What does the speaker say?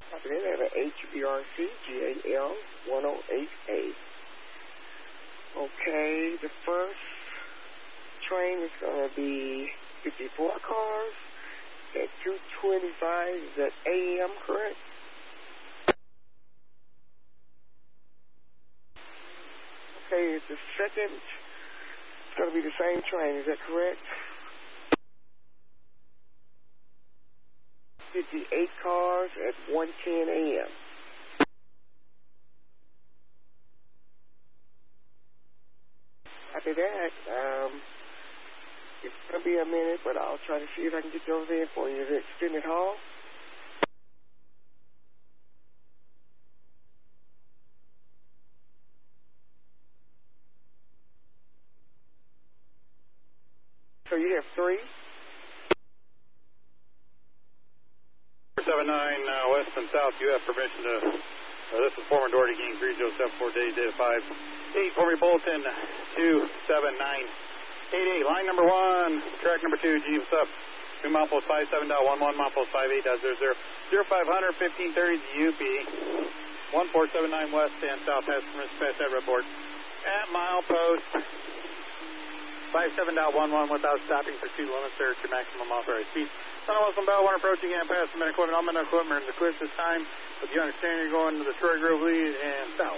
Copy that. I have an HBRC GAL 108A. Okay, the first train is going to be 54 cars at 2:25. Is that AM, correct? Okay, the second is going to be the same train. Is that correct? 58 cars at 1:10 AM. After that, it's going to be a minute, but I'll try to see if I can get those in for you. Is it extended haul? So you have 3? 79 west and south, you have permission to, this is former Doherty Gang 3074 days, data 5. 8 for me, Bolton 27988. Line number 1, track number 2, Jeeves up. 2 milepost 57.11, milepost 58.00. 0500 1530 UP. 1479 west and south has permission to pass that report. At milepost 57.11 without stopping for speed limit, sir, to maximum authorized speed. Son of Wilson Bell, 1 approaching and past the minute equipment. All minute equipment is equipped this time. But you understand you're going to the Troy Grove lead and south.